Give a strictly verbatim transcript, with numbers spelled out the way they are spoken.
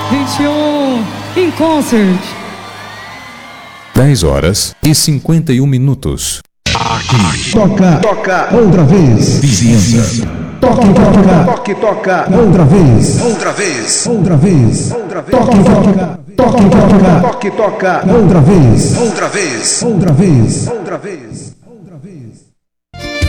vinte e um, em concert. dez horas e cinquenta e um minutos. Aqui. Toca, toca, outra vez. Vizinhança. Toque, toca, toque, toca, outra vez. Outra vez. Outra vez. Outra vez. Toque, toca, toque, toca, toque, toca, outra vez. Outra vez. Outra vez. Outra vez.